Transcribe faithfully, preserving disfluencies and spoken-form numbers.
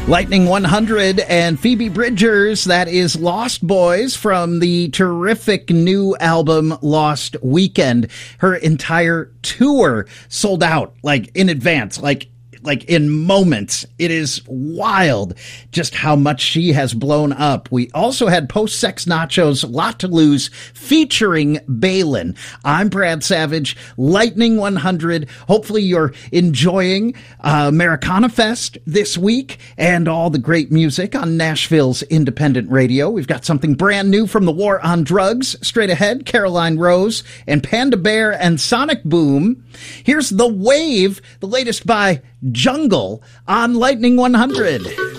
Lightning one hundred and Phoebe Bridgers, that is Lost Boys from the terrific new album Lost Weekend. Her entire tour sold out, like, in advance, like, like in moments. It is wild just how much she has blown up. We also had Post-Sex Nachos, Lot to Lose, featuring Balin. I'm Brad Savage, Lightning one hundred. Hopefully you're enjoying uh, Americana Fest this week and all the great music on Nashville's independent radio. We've got something brand new from the War on Drugs straight ahead, Caroline Rose and Panda Bear and Sonic Boom. Here's The Wave, the latest by Jungle on Lightning one hundred.